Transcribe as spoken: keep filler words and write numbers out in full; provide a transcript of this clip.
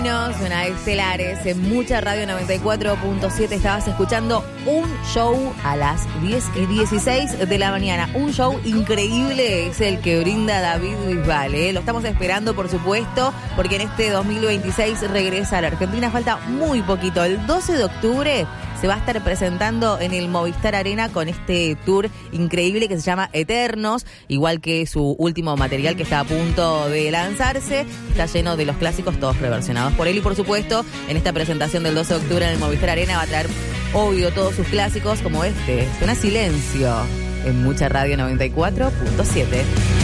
Caminos, suena Estelares en Mucha Radio noventa y cuatro punto siete. Estabas escuchando un show a las diez y dieciséis de la mañana. Un show increíble es el que brinda David Bisbal, ¿eh? Lo estamos esperando, por supuesto, porque en este dos mil veintiséis regresa a la Argentina. Falta muy poquito. El doce de octubre se va a estar presentando en el Movistar Arena con este tour increíble que se llama Eternos, igual que su último material que está a punto de lanzarse. Está lleno de los clásicos, todos reversionados por él. Y por supuesto, en esta presentación del doce de octubre en el Movistar Arena va a traer, obvio, todos sus clásicos como este. Suena Silencio en Mucha Radio noventa y cuatro punto siete.